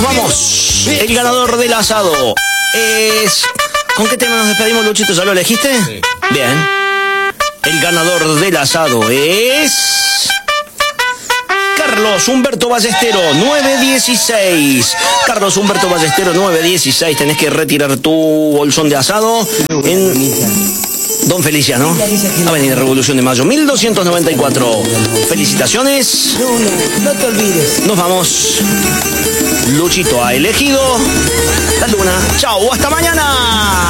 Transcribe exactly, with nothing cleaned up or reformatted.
vamos. El ganador del asado es... ¿Con qué tema nos despedimos, Luchito? ¿Ya lo elegiste? Sí. Bien. El ganador del asado es... Carlos Humberto Ballestero, nueve dieciséis. Carlos Humberto Ballestero, nueve dieciséis. Tenés que retirar tu bolsón de asado en Don Feliciano, Avenida Revolución de Mayo, mil doscientos noventa y cuatro. Felicitaciones. Luna, no te olvides. Nos vamos. Luchito ha elegido la luna. Chau, hasta mañana.